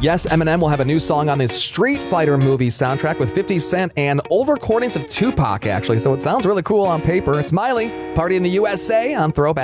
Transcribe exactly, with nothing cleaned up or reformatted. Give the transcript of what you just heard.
Yes, Eminem will have a new song on the Street Fighter movie soundtrack with fifty Cent and old recordings of Tupac, actually. So it sounds really cool on paper. It's Miley, Party in the U S A on Throwback.